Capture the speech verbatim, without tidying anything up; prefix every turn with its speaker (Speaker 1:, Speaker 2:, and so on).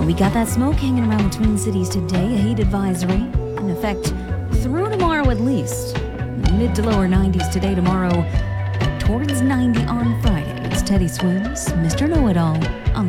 Speaker 1: we got that smoke hanging around the Twin Cities today. A heat advisory in effect through tomorrow at least. Mid to lower nineties today, tomorrow towards ninety on Friday. It's Teddy Swims, Mister Know-It-All on